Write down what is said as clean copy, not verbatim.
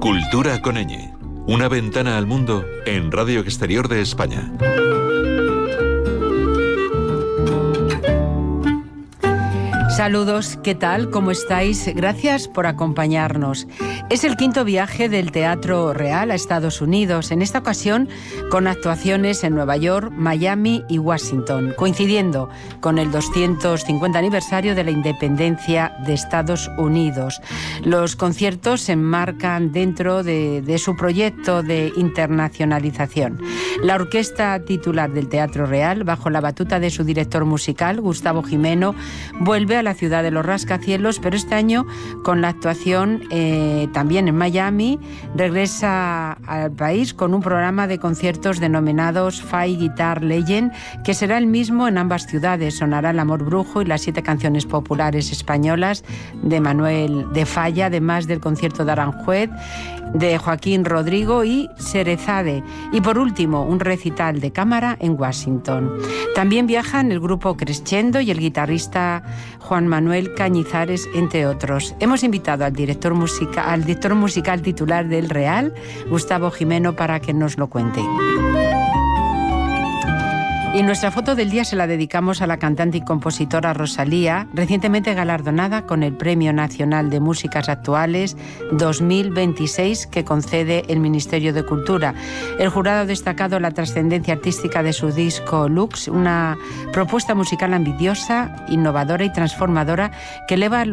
Cultura con ñ. Una ventana al mundo en Radio Exterior de España. Saludos, ¿qué tal? ¿Cómo estáis? Gracias por acompañarnos. Es el quinto viaje del Teatro Real a Estados Unidos, en esta ocasión con actuaciones en Nueva York, Miami y Washington, coincidiendo con el 250 aniversario de la independencia de Estados Unidos. Los conciertos se enmarcan dentro de su proyecto de internacionalización. La orquesta titular del Teatro Real, bajo la batuta de su director musical, Gustavo Gimeno, vuelve a la ciudad de los rascacielos, pero este año con la actuación también en Miami, regresa al país con un programa de conciertos denominados Five Guitar Legend, que será el mismo en ambas ciudades. Sonará El amor brujo y las 7 canciones populares españolas de Manuel de Falla, además del concierto de Aranjuez, de Joaquín Rodrigo y Cerezade. Y por último, un recital de cámara en Washington. También viajan el grupo Crescendo y el guitarrista Juan Manuel Cañizares, entre otros. Hemos invitado al director musical titular del Real, Gustavo Gimeno, para que nos lo cuente. Y nuestra foto del día se la dedicamos a la cantante y compositora Rosalía, recientemente galardonada con el Premio Nacional de Músicas Actuales 2026 que concede el Ministerio de Cultura. El jurado ha destacado la trascendencia artística de su disco Lux, una propuesta musical ambiciosa, innovadora y transformadora que eleva